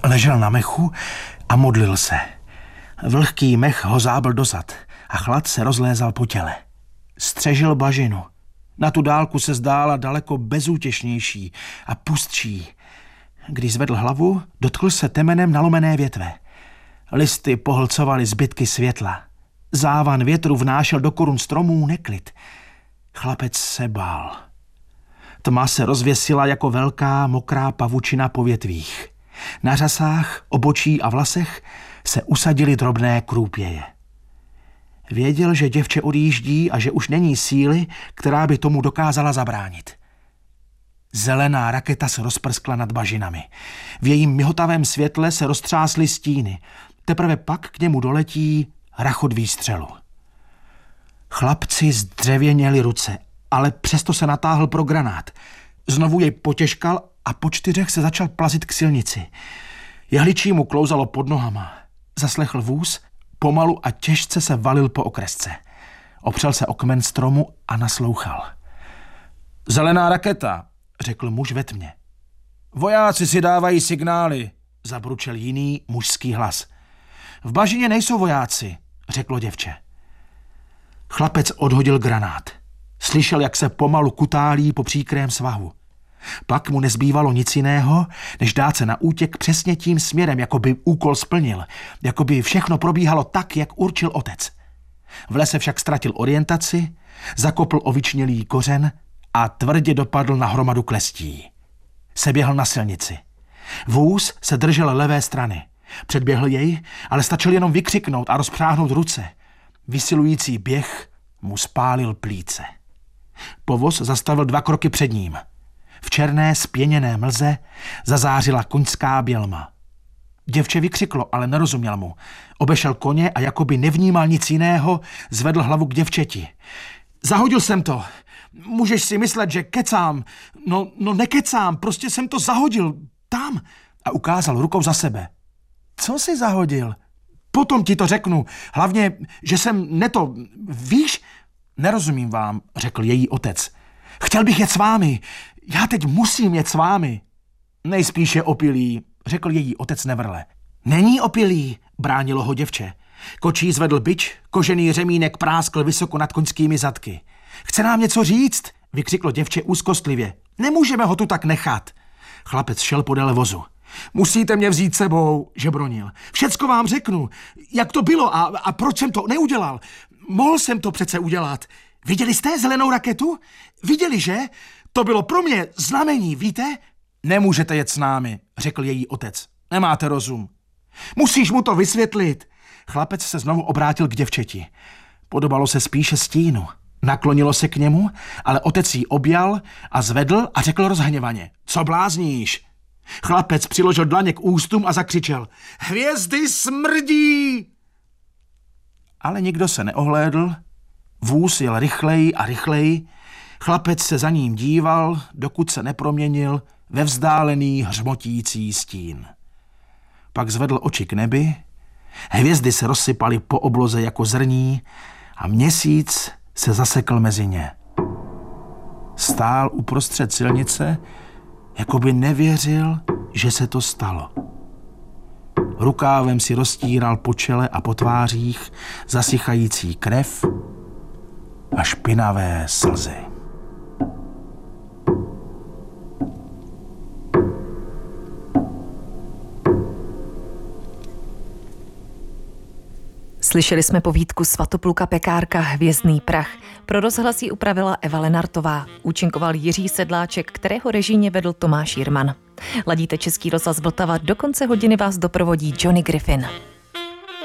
Ležel na mechu a modlil se. Vlhký mech ho zábl dozad a chlad se rozlézal po těle. Střežil bažinu. Na tu dálku se zdála daleko bezútěšnější a pustší. Když zvedl hlavu, dotkl se temenem nalomené větve. Listy pohlcovaly zbytky světla. Závan větru vnášel do korun stromů neklid. Chlapec se bál. Tma se rozvěsila jako velká mokrá pavučina po větvích. Na řasách, obočí a vlasech se usadily drobné krůpěje. Věděl, že děvče odjíždí a že už není síly, která by tomu dokázala zabránit. Zelená raketa se rozprskla nad bažinami. V jejím mihotavém světle se roztřásly stíny. Teprve pak k němu doletí rachot výstřelu. Chlapci zdřevěněli ruce, ale přesto se natáhl pro granát. Znovu jej potěžkal a po 4 se začal plazit k silnici. Jehličí mu klouzalo pod nohama. Zaslechl vůz, pomalu a těžce se valil po okresce. Opřel se o kmen stromu a naslouchal. Zelená raketa, řekl muž ve tmě. Vojáci si dávají signály, zabručel jiný mužský hlas. V bažině nejsou vojáci, řeklo děvče. Chlapec odhodil granát. Slyšel, jak se pomalu kutálí po příkrém svahu. Pak mu nezbývalo nic jiného, než dát se na útěk přesně tím směrem, jako by úkol splnil, jako by všechno probíhalo tak, jak určil otec. V lese však ztratil orientaci, zakopl o vyčnělý kořen a tvrdě dopadl na hromadu klestí. Seběhl na silnici. Vůz se držel levé strany. Předběhl jej, ale stačil jenom vykřiknout a rozpřáhnout ruce. Vysilující běh mu spálil plíce. Povoz zastavil 2 kroky před ním. V černé spěněné mlze zazářila koňská bělma. Děvče vykřiklo, ale nerozuměl mu. Obešel koně a jakoby nevnímal nic jiného, zvedl hlavu k děvčeti. Zahodil jsem to. Můžeš si myslet, že kecám. No nekecám, prostě jsem to zahodil. Tam. A ukázal rukou za sebe. Co jsi zahodil? Potom ti to řeknu. Hlavně, že jsem víš? Nerozumím vám, řekl její otec. Chtěl bych jet s vámi. Já teď musím jet s vámi. Nejspíše opilý, řekl její otec nevrle. Není opilý, bránilo ho děvče. Kočí zvedl bič, kožený řemínek práskl vysoko nad koňskými zadky. Chce nám něco říct, vykřiklo děvče úzkostlivě. Nemůžeme ho tu tak nechat. Chlapec šel podél vozu. Musíte mě vzít sebou, žebronil. Všecko vám řeknu, jak to bylo a proč jsem to neudělal. Mohl jsem to přece udělat. Viděli jste zelenou raketu? Viděli, že? To bylo pro mě znamení, víte? Nemůžete jet s námi, řekl její otec. Nemáte rozum. Musíš mu to vysvětlit. Chlapec se znovu obrátil k děvčeti. Podobalo se spíše stínu. Naklonilo se k němu, ale otec jí objal a zvedl a řekl rozhněvaně. Co blázníš? Chlapec přiložil dlaně k ústům a zakřičel. Hvězdy smrdí! Ale nikdo se neohlédl. Vůz jel rychleji a rychleji. Chlapec se za ním díval, dokud se neproměnil ve vzdálený hřmotící stín. Pak zvedl oči k nebi, hvězdy se rozsypaly po obloze jako zrní a měsíc se zasekl mezi ně. Stál uprostřed silnice, jako by nevěřil, že se to stalo. Rukávem si roztíral po čele a po tvářích zasychající krev a špinavé slzy. Slyšeli jsme povídku Svatopluka Pekárka Hvězdný prach. Pro rozhlas ji upravila Eva Lenartová. Účinkoval Jiří Sedláček, kterého režijně vedl Tomáš Jirman. Ladíte Český rozhlas Vltava, do konce hodiny vás doprovodí Johnny Griffin.